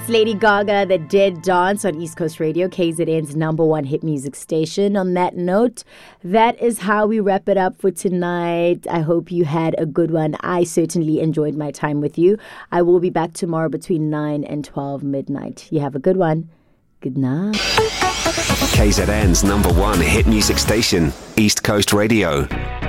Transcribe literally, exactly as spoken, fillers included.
Lady Gaga, The Dead Dance on East Coast Radio, K Z N's number one hit music station. On that note, that is how we wrap it up for tonight. I hope you had a good one. I certainly enjoyed my time with you. I will be back tomorrow between nine and twelve midnight. You have a good one. Good night. K Z N's number one hit music station, East Coast Radio.